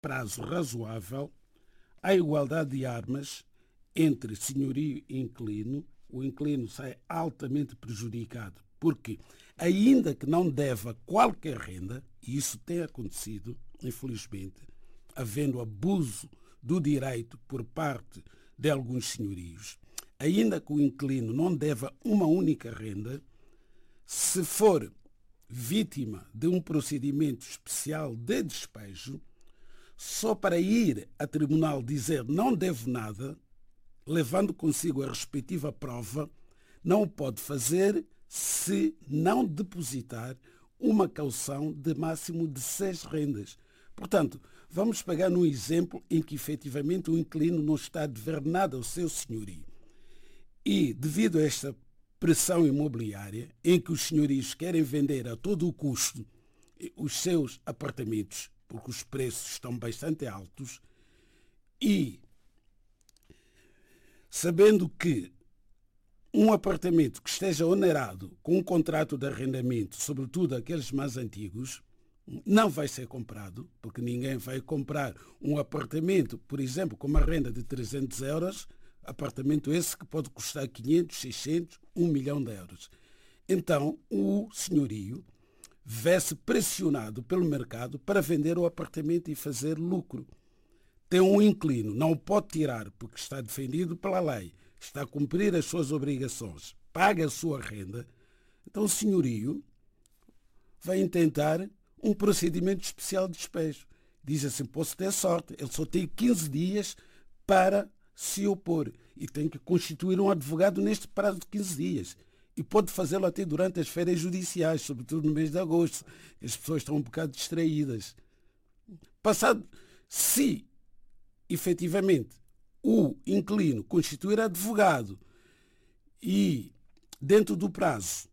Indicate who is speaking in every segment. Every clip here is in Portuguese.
Speaker 1: prazo razoável, há igualdade de armas entre senhorio e inquilino. O inquilino sai altamente prejudicado, porque, ainda que não deva qualquer renda, e isso tem acontecido, infelizmente, havendo abuso do direito por parte de alguns senhorios, ainda que o inquilino não deva uma única renda, se for vítima de um procedimento especial de despejo, só para ir a tribunal dizer não devo nada, levando consigo a respectiva prova, não o pode fazer se não depositar uma caução de máximo de 6 rendas. Portanto, vamos pegar num exemplo em que efetivamente o inquilino não está a dever nada ao seu senhorio. E, devido a esta pressão imobiliária, em que os senhorios querem vender a todo o custo os seus apartamentos, porque os preços estão bastante altos, e sabendo que um apartamento que esteja onerado com um contrato de arrendamento, sobretudo aqueles mais antigos, não vai ser comprado, porque ninguém vai comprar um apartamento, por exemplo, com uma renda de 300 euros, apartamento esse que pode custar 500, 600, 1 milhão de euros. Então, o senhorio vê-se pressionado pelo mercado para vender o apartamento e fazer lucro. Tem um inquilino, não o pode tirar porque está defendido pela lei, está a cumprir as suas obrigações, paga a sua renda, então o senhorio vai intentar um procedimento especial de despejo. Diz assim, posso ter sorte, ele só tem 15 dias para se opor e tem que constituir um advogado neste prazo de 15 dias. E pode fazê-lo até durante as férias judiciais, sobretudo no mês de agosto. As pessoas estão um bocado distraídas. Passado, se efetivamente o inquilino constituir advogado e dentro do prazo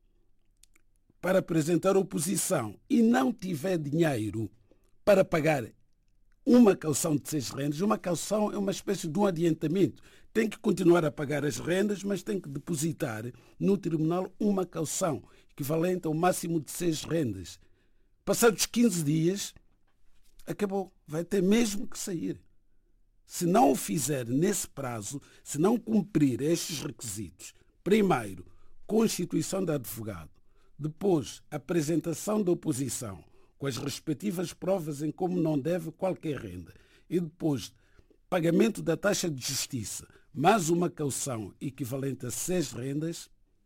Speaker 1: para apresentar oposição e não tiver dinheiro para pagar uma caução de 6 rendas, uma caução é uma espécie de um adiantamento. Tem que continuar a pagar as rendas, mas tem que depositar no tribunal uma caução equivalente ao máximo de 6 rendas. Passados 15 dias, acabou. Vai ter mesmo que sair. Se não o fizer nesse prazo, se não cumprir estes requisitos, primeiro, constituição de advogado, depois, apresentação da oposição, com as respectivas provas em como não deve qualquer renda, e depois, pagamento da taxa de justiça, mais uma caução equivalente a 6 rendas,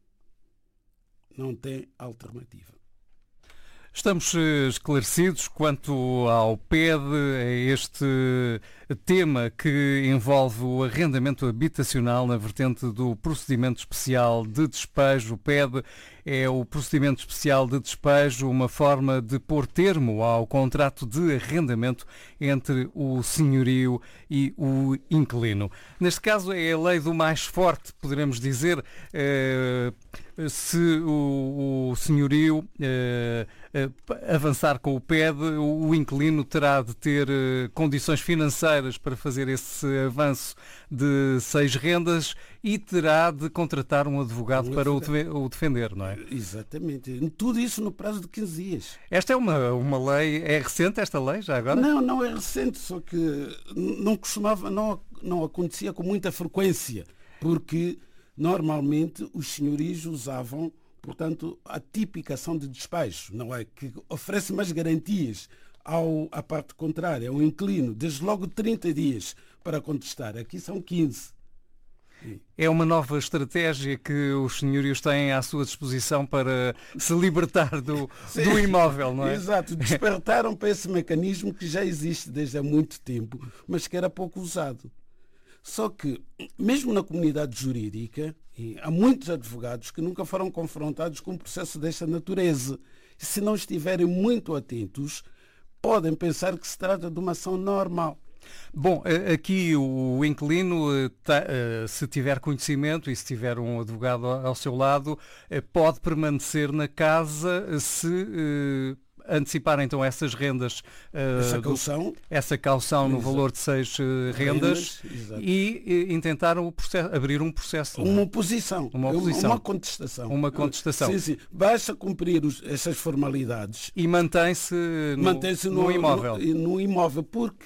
Speaker 1: não tem alternativa.
Speaker 2: Estamos esclarecidos quanto ao PED, a este tema que envolve o arrendamento habitacional na vertente do procedimento especial de despejo. O PED é o procedimento especial de despejo, uma forma de pôr termo ao contrato de arrendamento entre o senhorio e o inquilino. Neste caso é a lei do mais forte, poderemos dizer. Se o senhorio avançar com o PED, o inquilino terá de ter condições financeiras para fazer esse avanço de 6 rendas e terá de contratar um advogado para o defender, não é?
Speaker 1: Exatamente. Tudo isso no prazo de 15 dias.
Speaker 2: Esta é uma lei... É recente esta lei, já agora?
Speaker 1: Não é recente, só que não acontecia com muita frequência, porque normalmente os senhorios usavam, portanto, a tipificação de despejo, não é? Que oferece mais garantias à parte contrária, ao inquilino, desde logo 30 dias para contestar. Aqui são 15.
Speaker 2: É uma nova estratégia que os senhorios têm à sua disposição para se libertar do imóvel, não é?
Speaker 1: Exato. Despertaram para esse mecanismo que já existe desde há muito tempo, mas que era pouco usado. Só que, mesmo na comunidade jurídica, há muitos advogados que nunca foram confrontados com um processo desta natureza. E se não estiverem muito atentos, podem pensar que se trata de uma ação normal.
Speaker 2: Bom, aqui o inquilino, se tiver conhecimento e se tiver um advogado ao seu lado, pode permanecer na casa se antecipar então essas rendas,
Speaker 1: essa
Speaker 2: caução no valor de 6 rendas e intentaram abrir um processo.
Speaker 1: Uma oposição. Uma contestação.
Speaker 2: Uma contestação.
Speaker 1: Sim. Basta cumprir essas formalidades.
Speaker 2: E mantém-se no imóvel.
Speaker 1: No imóvel, porque